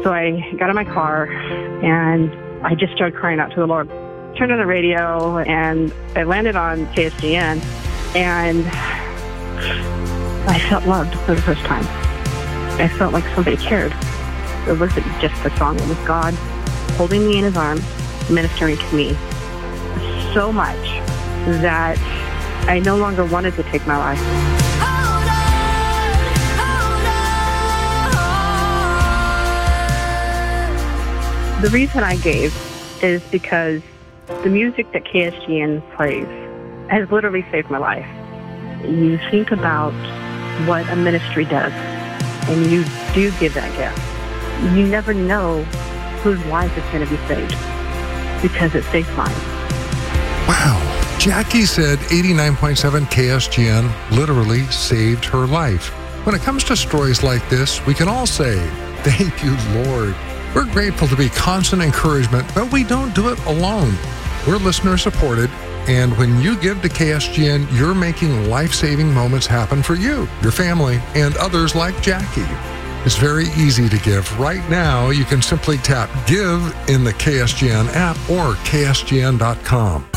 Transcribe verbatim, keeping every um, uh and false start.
So I got in my car, and I just started crying out to the Lord. Turned on the radio, and I landed on K S G N, and I felt loved for the first time. I felt like somebody cared. It wasn't just a song. It was God holding me in his arms, ministering to me so much that I no longer wanted to take my life. Hold on, hold on. The reason I gave is because the music that K S G N plays has literally saved my life. You think about what a ministry does, and you do give that gift. You never know whose life is going to be saved because it saved mine. Wow. Jackie said eighty-nine point seven K S G N literally saved her life. When it comes to stories like this, we can all say, thank you, Lord. We're grateful to be constant encouragement, but we don't do it alone. We're listener supported, and when you give to K S G N, you're making life-saving moments happen for you, your family, and others like Jackie. It's very easy to give. Right now, you can simply tap Give in the K S G N app or K S G N dot com.